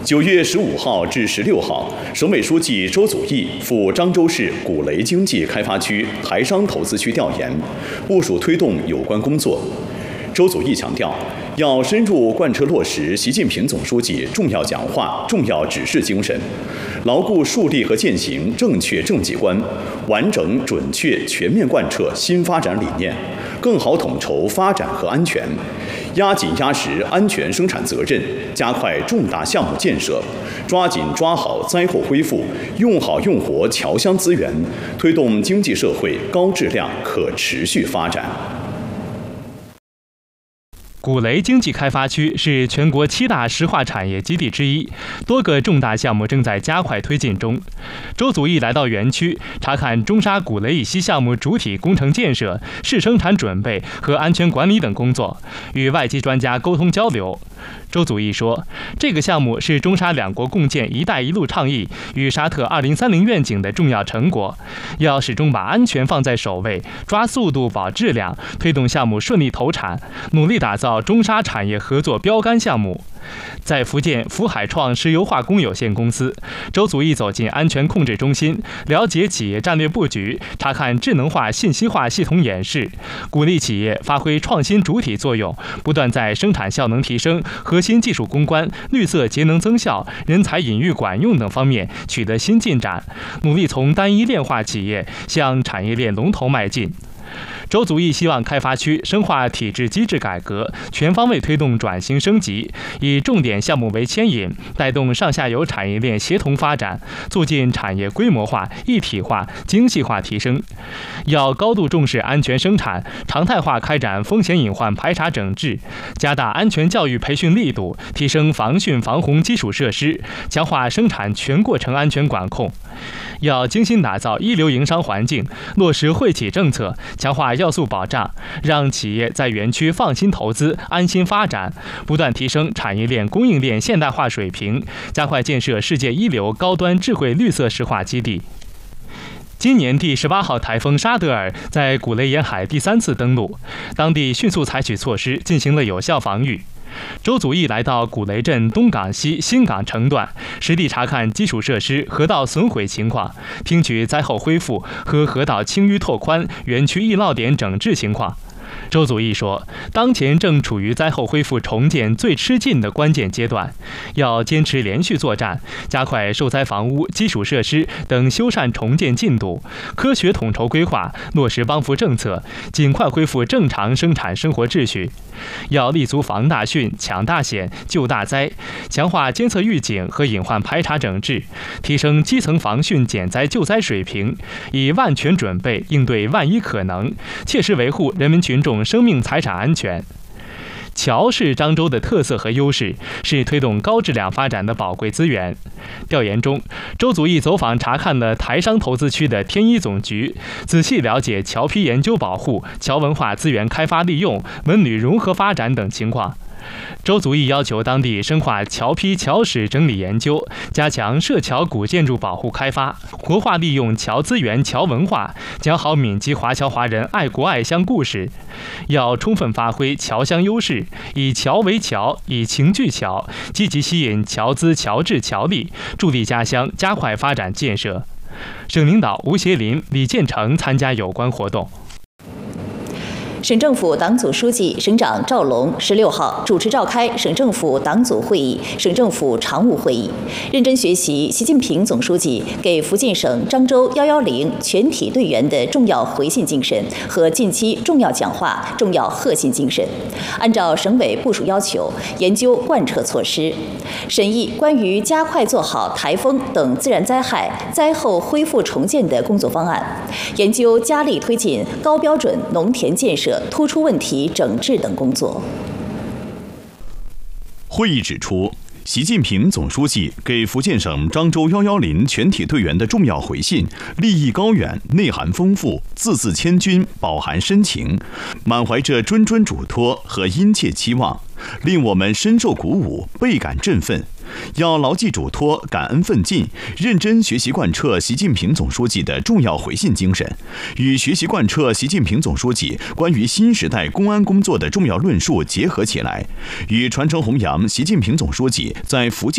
9月15号至16号，省委书记周祖义赴漳州市古雷经济开发区台商投资区调研，部署推动有关工作。周祖义强调，要深入贯彻落实习近平总书记重要讲话、重要指示精神，牢固树立和践行正确政绩观，完整、准确、全面贯彻新发展理念，更好统筹发展和安全，压紧压实安全生产责任，加快重大项目建设，抓紧抓好灾后恢复，用好用活侨乡资源，推动经济社会高质量可持续发展。 古雷经济开发区是全国7大石化产业基地之一，多个重大项目正在加快推进中。周祖义来到园区，查看中沙古雷以西项目主体工程建设、试生产准备和安全管理等工作，与外籍专家沟通交流。周祖义说，这个项目是中沙两国共建“一带一路”倡议与沙特2030愿景的重要成果，要始终把安全放在首位，抓速度保质量，推动项目顺利投产，努力打造中沙产业合作标杆项目。在福建福海创石油化工有限公司，周祖义走进安全控制中心，了解企业战略布局，查看智能化信息化系统演示，鼓励企业发挥创新主体作用，不断在生产效能提升、核心技术攻关、绿色节能增效、人才引育管用等方面取得新进展，努力从单一链化企业向产业链龙头迈进。周祖义希望开发区深化体制机制改革，全方位推动转型升级，以重点项目为牵引，带动上下游产业链协同发展，促进产业规模化、一体化、精细化提升。要高度重视安全生产，常态化开展风险隐患排查整治，加大安全教育培训力度，提升防汛防洪基础设施，强化生产全过程安全管控。要精心打造一流营商环境，落实惠企政策，强化要素保障，让企业在园区放心投资、安心发展，不断提升产业链供应链现代化水平，加快建设世界一流高端智慧绿色石化基地。今年第18号台风沙德尔在古雷沿海第3次登陆，当地迅速采取措施进行了有效防御。周祖义来到古雷镇东港西新港城段，实地查看基础设施、河道损毁情况，听取灾后恢复和河道清淤拓宽、园区易涝点整治情况。周祖义说，当前正处于灾后恢复重建最吃劲的关键阶段，要坚持连续作战，加快受灾房屋、基础设施等修缮重建进度，科学统筹规划，落实帮扶政策，尽快恢复正常生产生活秩序。要立足防大汛、抢大险、救大灾，强化监测预警和隐患排查整治，提升基层防汛减灾救灾水平，以万全准备应对万一可能，切实维护人民群众生命财产安全。桥是漳州的特色和优势，是推动高质量发展的宝贵资源。调研中，周祖义走访查看了台商投资区的天一总局，仔细了解桥坯研究保护、桥文化资源开发利用、文旅融合发展等情况。周祖义要求当地深化桥坯桥史整理研究，加强涉桥古建筑保护开发，活化利用桥资源、桥文化，讲好闽籍华侨华人爱国爱乡故事。要充分发挥侨乡优势，以桥为桥，以情聚桥，积极吸引侨资、侨智、侨力，助力家乡加快发展建设。省领导吴协林、李建成参加有关活动。 省政府党组书记、省长赵龙16号主持召开省政府党组会议、省政府常务会议，认真学习习近平总书记给福建省漳州110全体队员的重要回信精神和近期重要讲话、重要贺信精神，按照省委部署要求，研究贯彻措施，审议关于加快做好台风等自然灾害灾后恢复重建的工作方案，研究加力推进高标准农田建设突出问题整治等工作。 会议指出，习近平总书记给福建省漳州110全体队员的重要回信，立意高远，内涵丰富，字字千钧，饱含深情，满怀着谆谆嘱托和殷切期望，令我们深受鼓舞，倍感振奋。要牢记嘱托，感恩奋进，认真学习贯彻习近平总书记的重要回信精神，与学习贯彻习近平总书记关于新时代公安工作的重要论述结合起来，与传承弘扬习近平总书记在福建